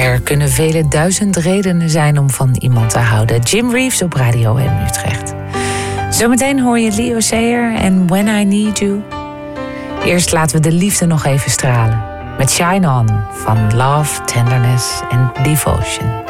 Er kunnen vele duizend redenen zijn om van iemand te houden. Jim Reeves op Radio M Utrecht. Zometeen hoor je Leo Sayer en When I Need You. Eerst laten we de liefde nog even stralen. Met Shine On van Love, Tenderness and Devotion.